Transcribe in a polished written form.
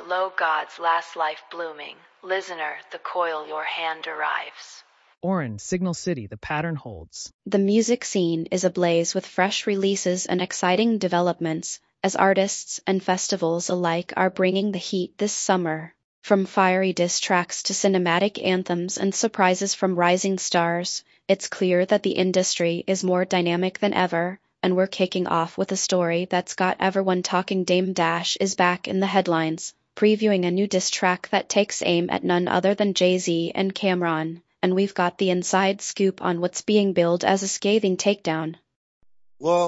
Lo God's last life blooming. Listener, the coil your hand arrives. Oren, Signal City, the pattern holds. The music scene is ablaze with fresh releases and exciting developments, as artists and festivals alike are bringing the heat this summer. From fiery diss tracks to cinematic anthems and surprises from rising stars, it's clear that the industry is more dynamic than ever, and we're kicking off with a story that's got everyone talking. Dame Dash is back in the headlines, previewing a new diss track that takes aim at none other than Jay-Z and Cameron, and we've got the inside scoop on what's being billed as a scathing takedown. Well,